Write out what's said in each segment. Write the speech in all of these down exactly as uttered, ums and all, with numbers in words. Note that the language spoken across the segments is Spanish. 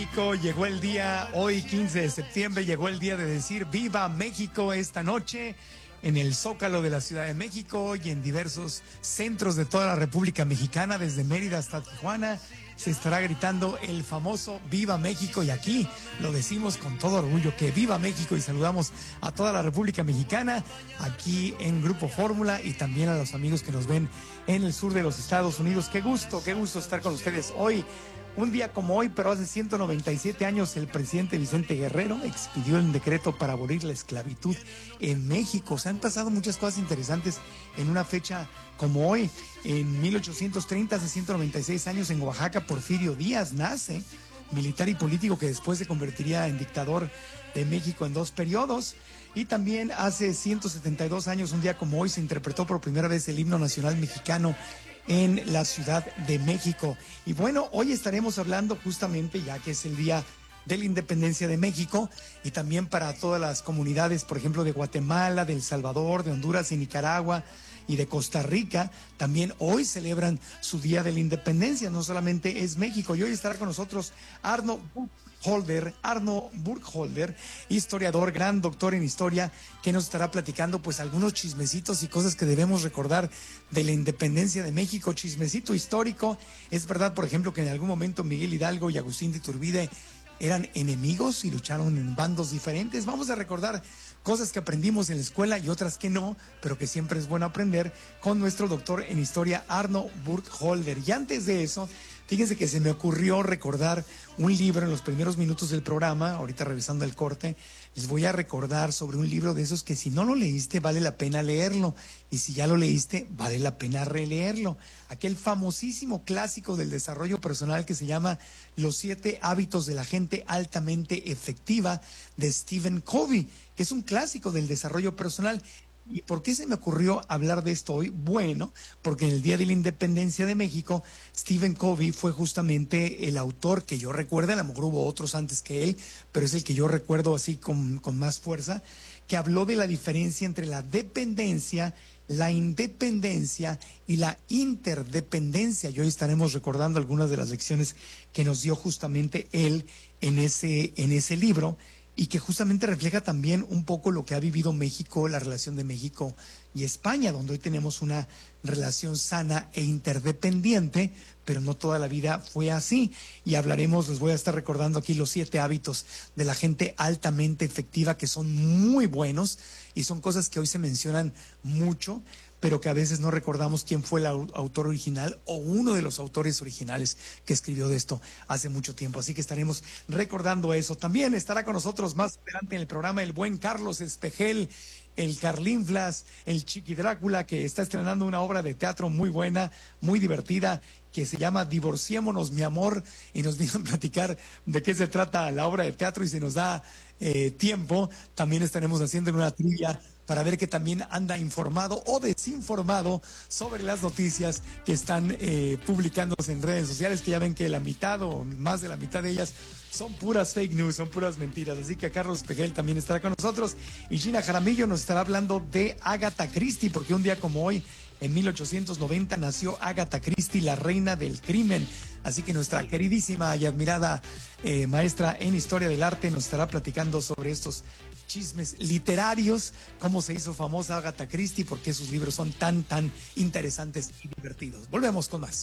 México, llegó el día, hoy quince de septiembre, llegó el día de decir ¡Viva México! Esta noche en el Zócalo de la Ciudad de México y en diversos centros de toda la República Mexicana, desde Mérida hasta Tijuana, se estará gritando el famoso ¡Viva México! Y aquí lo decimos con todo orgullo, que ¡Viva México! Y saludamos a toda la República Mexicana, aquí en Grupo Fórmula, y también a los amigos que nos ven en el sur de los Estados Unidos. Qué gusto, qué gusto estar con ustedes hoy. Un día como hoy, pero hace ciento noventa y siete años, el presidente Vicente Guerrero expidió el decreto para abolir la esclavitud en México. Se han pasado muchas cosas interesantes en una fecha como hoy. En mil ochocientos treinta, hace ciento noventa y seis años, en Oaxaca, Porfirio Díaz nace, militar y político que después se convertiría en dictador de México en dos periodos. Y también hace ciento setenta y dos años, un día como hoy, se interpretó por primera vez el himno nacional mexicano en la Ciudad de México. Y bueno, hoy estaremos hablando justamente, ya que es el día de la independencia de México, y también para todas las comunidades, por ejemplo, de Guatemala, de El Salvador, de Honduras y Nicaragua y de Costa Rica, también hoy celebran su día de la independencia. No solamente es México, y hoy estará con nosotros Arno Burkholder, Arno Burkholder, historiador, gran doctor en historia, que nos estará platicando pues algunos chismecitos y cosas que debemos recordar de la independencia de México. Chismecito histórico. Es verdad, por ejemplo, que en algún momento Miguel Hidalgo y Agustín de Iturbide eran enemigos y lucharon en bandos diferentes. Vamos a recordar cosas que aprendimos en la escuela y otras que no, pero que siempre es bueno aprender, con nuestro doctor en historia, Arno Burkholder. Y antes de eso, fíjense que se me ocurrió recordar un libro en los primeros minutos del programa. Ahorita revisando el corte, les voy a recordar sobre un libro de esos que si no lo leíste vale la pena leerlo, y si ya lo leíste vale la pena releerlo. Aquel famosísimo clásico del desarrollo personal que se llama Los siete hábitos de la gente altamente efectiva, de Stephen Covey, que es un clásico del desarrollo personal. ¿Y por qué se me ocurrió hablar de esto hoy? Bueno, porque en el Día de la Independencia de México, Stephen Covey fue justamente el autor que yo recuerdo, a lo mejor hubo otros antes que él, pero es el que yo recuerdo así con, con más fuerza, que habló de la diferencia entre la dependencia, la independencia y la interdependencia. Y hoy estaremos recordando algunas de las lecciones que nos dio justamente él en ese, en ese libro, y que justamente refleja también un poco lo que ha vivido México, la relación de México y España, donde hoy tenemos una relación sana e interdependiente, pero no toda la vida fue así. Y hablaremos, les voy a estar recordando aquí los siete hábitos de la gente altamente efectiva, que son muy buenos y son cosas que hoy se mencionan mucho, pero que a veces no recordamos quién fue el autor original o uno de los autores originales que escribió de esto hace mucho tiempo. Así que estaremos recordando eso. También estará con nosotros más adelante en el programa el buen Carlos Espejel, el Carlinflas, el Chiqui Drácula, que está estrenando una obra de teatro muy buena, muy divertida, que se llama Divorciémonos, mi amor, y nos viene a platicar de qué se trata la obra de teatro, y si nos da eh, tiempo, también estaremos haciendo una trivia para ver que también anda informado o desinformado sobre las noticias que están eh, publicándose en redes sociales, que ya ven que la mitad o más de la mitad de ellas son puras fake news, son puras mentiras. Así que Carlos Pegel también estará con nosotros, y Gina Jaramillo nos estará hablando de Agatha Christie, porque un día como hoy, en mil ochocientos noventa, nació Agatha Christie, la reina del crimen. Así que nuestra queridísima y admirada eh, maestra en Historia del Arte nos estará platicando sobre estos chismes literarios, cómo se hizo famosa Agatha Christie, por qué sus libros son tan, tan interesantes y divertidos. Volvemos con más.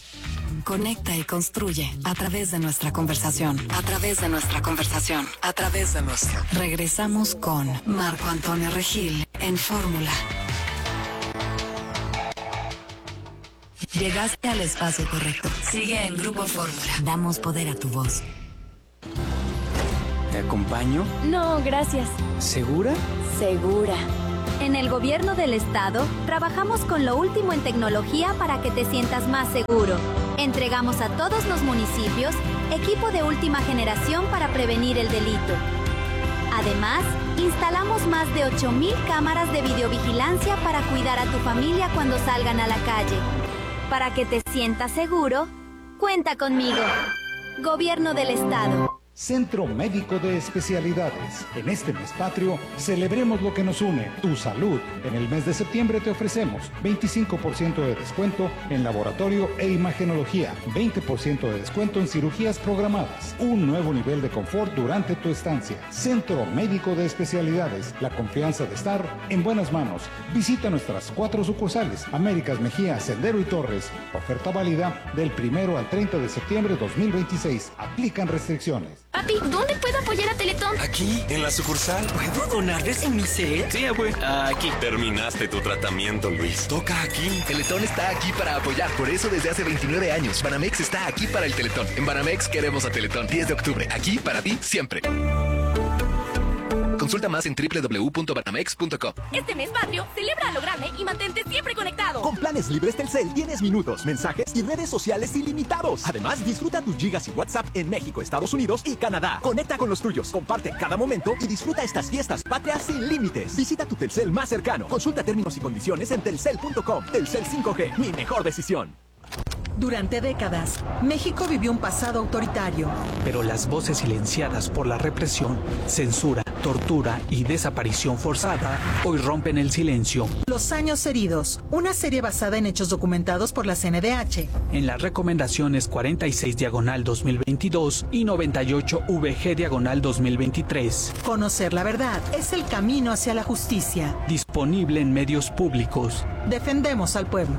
Conecta y construye a través de nuestra conversación, a través de nuestra conversación, a través de nuestra. Regresamos con Marco Antonio Regil en Fórmula. Llegaste al espacio correcto. Sigue en Grupo Fórmula. Damos poder a tu voz. ¿Te acompaño? No, gracias. ¿Segura? Segura. En el gobierno del estado, trabajamos con lo último en tecnología para que te sientas más seguro. Entregamos a todos los municipios equipo de última generación para prevenir el delito. Además, instalamos más de ocho mil cámaras de videovigilancia para cuidar a tu familia cuando salgan a la calle. Para que te sientas seguro, cuenta conmigo. Gobierno del estado. Centro Médico de Especialidades. En este mes patrio, celebremos lo que nos une, tu salud. En el mes de septiembre te ofrecemos veinticinco por ciento de descuento en laboratorio e imagenología, veinte por ciento de descuento en cirugías programadas, un nuevo nivel de confort durante tu estancia. Centro Médico de Especialidades, la confianza de estar en buenas manos. Visita nuestras cuatro sucursales, Américas, Mejía, Sendero y Torres. Oferta válida del primero al treinta de septiembre de dos mil veintiséis. Aplican restricciones. Papi, ¿dónde puedo apoyar a Teletón? Aquí, en la sucursal. ¿Puedo donar desde mi set? Sí, abue. Aquí. Terminaste tu tratamiento, Luis. Toca aquí. Teletón está aquí para apoyar. Por eso desde hace veintinueve años, Banamex está aquí para el Teletón. En Banamex queremos a Teletón. diez de octubre. Aquí para ti siempre. Consulta más en doble u doble u doble u punto banamex punto com. Este mes patrio, celebra a lo grande y mantente siempre conectado. Con planes libres Telcel tienes minutos, mensajes y redes sociales ilimitados. Además, disfruta tus gigas y WhatsApp en México, Estados Unidos y Canadá. Conecta con los tuyos, comparte cada momento y disfruta estas fiestas patrias sin límites. Visita tu Telcel más cercano. Consulta términos y condiciones en telcel punto com. Telcel cinco G, mi mejor decisión. Durante décadas, México vivió un pasado autoritario. Pero las voces silenciadas por la represión, censura, tortura y desaparición forzada hoy rompen el silencio. Los años heridos, una serie basada en hechos documentados por la C N D H. En las recomendaciones cuarenta y seis diagonal dos mil veintidós y noventa y ocho V G diagonal dos mil veintitrés. Conocer la verdad es el camino hacia la justicia. Disponible en medios públicos. Defendemos al pueblo.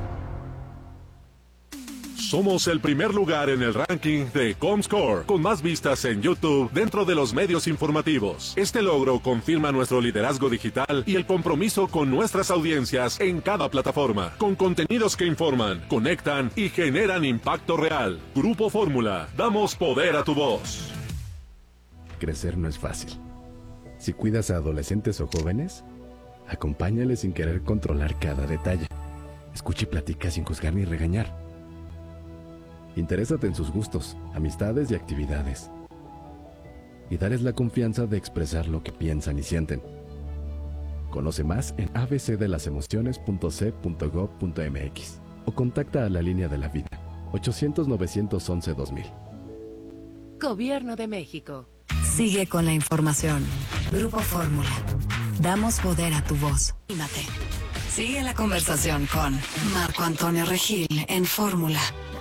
Somos el primer lugar en el ranking de Comscore, con más vistas en YouTube dentro de los medios informativos. Este logro confirma nuestro liderazgo digital y el compromiso con nuestras audiencias en cada plataforma, con contenidos que informan, conectan y generan impacto real. Grupo Fórmula, damos poder a tu voz. Crecer no es fácil. Si cuidas a adolescentes o jóvenes, acompáñales sin querer controlar cada detalle. Escucha y platica sin juzgar ni regañar. Interésate en sus gustos, amistades y actividades. Y dales la confianza de expresar lo que piensan y sienten. Conoce más en a b c de las emociones punto c punto gob punto m x o contacta a la línea de la vida ochocientos novecientos once dos mil. Gobierno de México. Sigue con la información. Grupo Fórmula. Damos poder a tu voz. Sigue la conversación con Marco Antonio Regil en Fórmula.